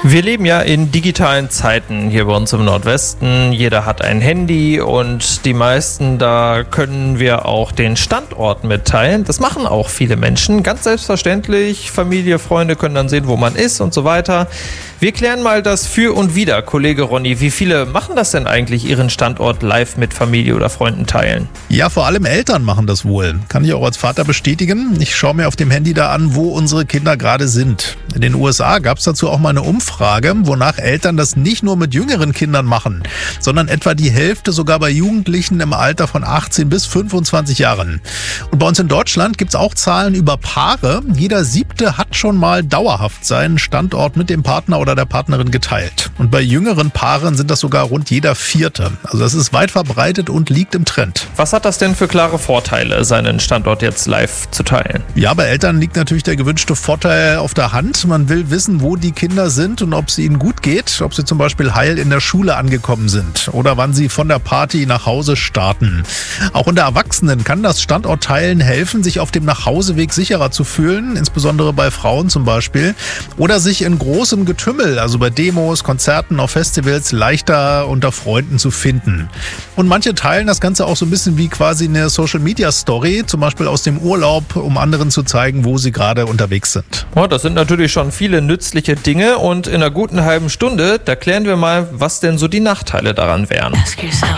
Wir leben ja in digitalen Zeiten hier bei uns im Nordwesten. Jeder hat ein Handy und die meisten, da können wir auch den Standort mitteilen. Das machen auch viele Menschen, ganz selbstverständlich. Familie, Freunde können dann sehen, wo man ist und so weiter. Wir klären mal das Für und Wider. Kollege Ronny, wie viele machen das denn eigentlich, ihren Standort live mit Familie oder Freunden teilen? Ja, vor allem Eltern machen das wohl. Kann ich auch als Vater bestätigen. Ich schaue mir auf dem Handy da an, wo unsere Kinder gerade sind. In den USA gab es dazu auch mal eine Umfrage, wonach Eltern das nicht nur mit jüngeren Kindern machen, sondern etwa die Hälfte sogar bei Jugendlichen im Alter von 18 bis 25 Jahren. Und bei uns in Deutschland gibt es auch Zahlen über Paare. Jeder 7. hat schon mal dauerhaft seinen Standort mit dem Partner oder der Partnerin geteilt. Und bei jüngeren Paaren sind das sogar rund jeder 4. Also das ist weit verbreitet und liegt im Trend. Was hat das denn für klare Vorteile, seinen Standort jetzt live zu teilen? Ja, bei Eltern liegt natürlich der gewünschte Vorteil auf der Hand. Man will wissen, wo die Kinder sind und ob es ihnen gut geht, ob sie zum Beispiel heil in der Schule angekommen sind oder wann sie von der Party nach Hause starten. Auch unter Erwachsenen kann das Standortteilen helfen, sich auf dem Nachhauseweg sicherer zu fühlen, insbesondere bei Frauen zum Beispiel, oder sich in großem Getümmel, also bei Demos, Konzerten, auf Festivals, leichter unter Freunden zu finden. Und manche teilen das Ganze auch so ein bisschen wie quasi eine Social-Media-Story, zum Beispiel aus dem Urlaub, um anderen zu zeigen, wo sie gerade unterwegs sind. Oh, das sind natürlich schon viele nützliche Dinge und in einer guten halben Stunde, da klären wir mal, was denn so die Nachteile daran wären.